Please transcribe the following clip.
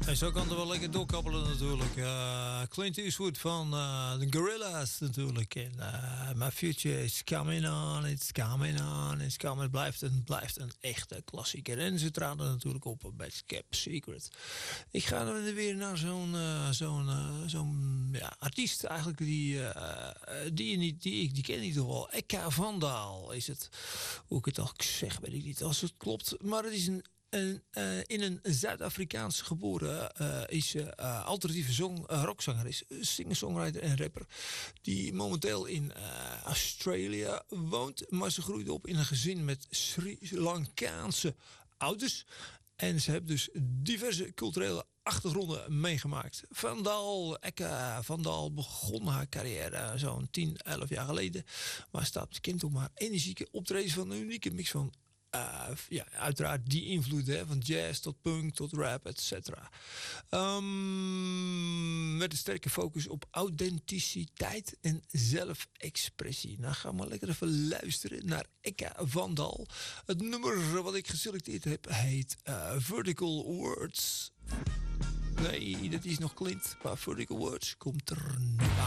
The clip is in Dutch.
En zo kan het wel lekker doorkabbelen natuurlijk. Clint Eastwood van de Gorillaz natuurlijk. En My Future is coming on, it's coming on, it's coming. Het blijft een echte klassieker. En ze traden natuurlijk op bij Kept Secret. Ik ga dan weer naar zo'n artiest eigenlijk die ken ik toch wel. Eka Vandaal is het. Hoe ik het al zeg, weet ik niet als het klopt. Maar het is in een Zuid-Afrikaans geboren is alternatieve rockzanger, is singer-songwriter en rapper die momenteel in Australië woont, maar ze groeide op in een gezin met Sri Lankaanse ouders en ze hebben dus diverse culturele achtergronden meegemaakt. Eka Vandaal begon haar carrière zo'n 10, 11 jaar geleden, maar staat bekend om haar energieke optredens van een unieke mix van uiteraard die invloeden, van jazz tot punk tot rap, etc. Met een sterke focus op authenticiteit en zelfexpressie. Nou, ga maar lekker even luisteren naar Eka Vandaal. Het nummer wat ik geselecteerd heb heet Vertical Words. Nee, dat is nog Clint, maar Vertical Words komt er nu aan.